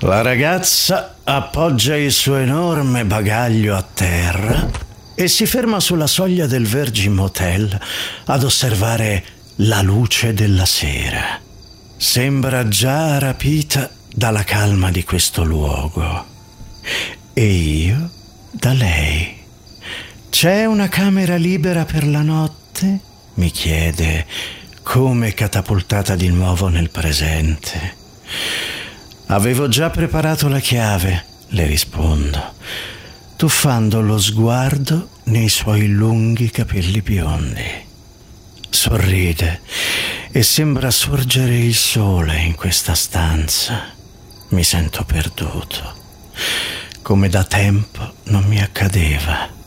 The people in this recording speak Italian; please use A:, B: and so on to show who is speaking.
A: La ragazza appoggia il suo enorme bagaglio a terra e si ferma sulla soglia del Virgin Motel ad osservare la luce della sera. Sembra già rapita dalla calma di questo luogo. E io da lei. C'è una camera libera per la notte? Mi chiede, come catapultata di nuovo nel presente. Avevo già preparato la chiave, le rispondo, tuffando lo sguardo nei suoi lunghi capelli biondi. Sorride e sembra sorgere il sole in questa stanza. Mi sento perduto, come da tempo non mi accadeva.